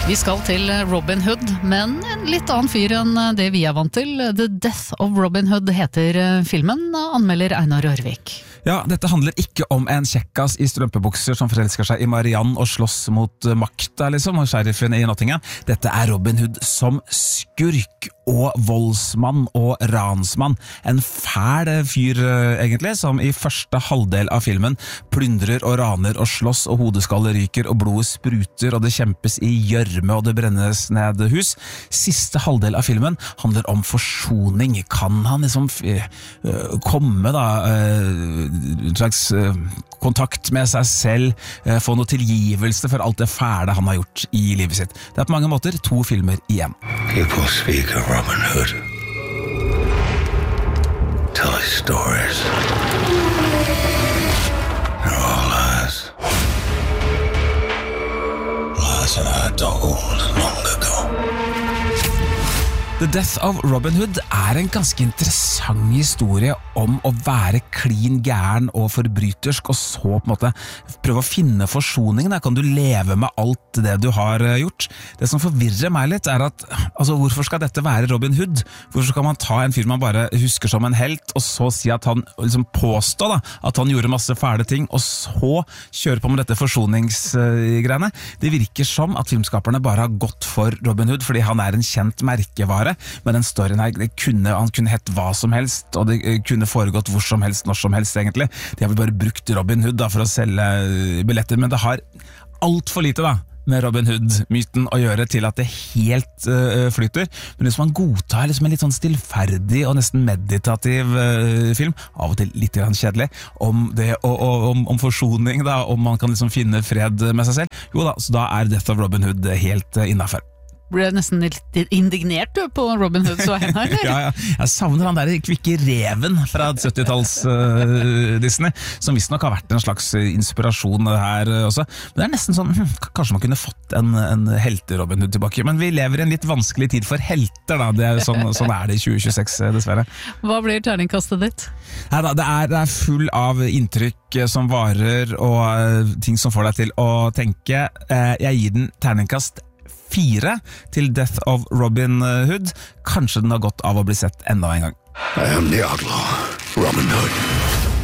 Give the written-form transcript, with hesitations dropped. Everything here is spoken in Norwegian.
Vi skal til Robin Hood, men en litt annen fyr enn det vi vant til. The Death of Robin Hood heter filmen, anmelder Einar Rørvik. Ja, dette handler ikke om en kjekkas i strømpebukser som forelsker seg i Marianne og slåss mot makta, liksom, og sheriffen i Nottingham. Dette Robin Hood som skurk og voldsmann og ransmann. En fæl fyr, egentlig, som i første halvdel av filmen plyndrer og raner og slåss, og hodeskaller ryker, og blodet spruter, og det kjempes i gjørme, og det brennes ned hus. Siste halvdel av filmen handler om forsoning. Kan han liksom komme da en slags kontakt med seg selv, få noe tilgivelse for alt det fæle han har gjort i livet sitt. Det på mange måter 2 filmer igjen. People speak of Robin Hood. Tell his stories. They're all lies. Lies that I told long ago. The Death of Robin Hood en ganske interessant historie om å være klin gæren og forbrytersk, og så på en måte prøve å finne forsoningen. Kan du leve med alt det du har gjort? Det som forvirrer meg litt at, altså, hvorfor skal dette være Robin Hood? Hvorfor skal man ta en fyr man bare husker som en helt, og så si at han liksom påstår da, at han gjorde masse fæle ting, og så kjøre på med dette forsoningsgreiene? Det virker som at filmskaperne bare har gått for Robin Hood, fordi han en kjent merkevare. Men den storyen her, han kunne hett hva som helst, og det kunne foregått hvor som helst, når som helst egentlig. De har vel bare brukt Robin Hood da, for å selge billetter, men det har alt for lite da, med Robin Hood-myten å gjøre til at det helt flyter. Men hvis man godtar liksom en litt sånn stillferdig og nesten meditativ film, av og til litt grann kjedelig, om det, om forsoning da, om man kan liksom finne fred med seg selv, jo da, så da Death of Robin Hood helt innenfor. Ble nesten litt indignert du på Robin Hood så henne, eller? Ja, jeg savner han der kvikke reven fra 70-talls Disney, som visstnok har vært en slags inspirasjon her også. Men det nesten sånn, kanskje man kunne fått en helte-Robin Hood tilbake. Men vi lever i en litt vanskelig tid for helter da, sånn det i 2026 dessverre. Hva blir terningkastet ditt? Neida, det full av inntrykk som varer, og ting som får deg til å tenke. Jeg gir den terningkast 4 til Death of Robin Hood. Kanskje den har gått av å bli sett enda en gang. I am the outlaw, Robin Hood.